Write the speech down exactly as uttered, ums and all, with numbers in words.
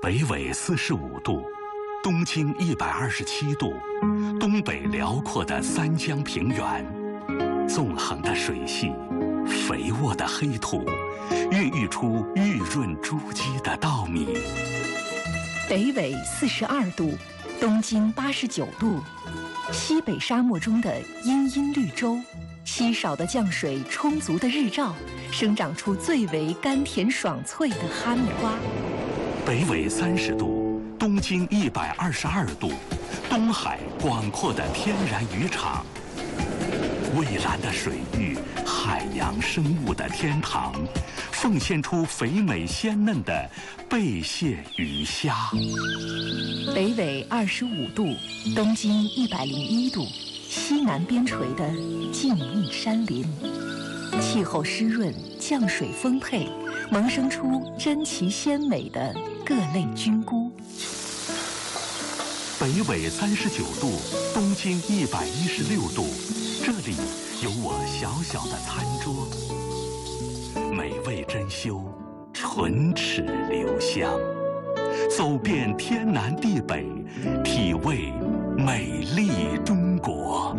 北纬四十五度，东经一百二十七度，东北辽阔的三江平原，纵横的水系，肥沃的黑土，孕育出玉润珠玑的稻米。 北纬四十二度，东经八十九度，西北沙漠中的茵茵绿洲，稀少的降水，充足的日照，生长出最为甘甜爽脆的哈密瓜。 北纬三十度，东经一百二十二度，东海广阔的天然渔场，蔚蓝的水域，海洋生物的天堂，奉献出肥美鲜嫩的贝蟹鱼虾。 北纬二十五度，东经一百零一度，西南边陲的静谧山林，气候湿润，降水丰沛，萌生出珍奇鲜美的各类菌菇。 北纬三十九度，东经一百一十六度，这里有我小小的餐桌，美味珍馐，唇齿留香，走遍天南地北，体味美丽中国。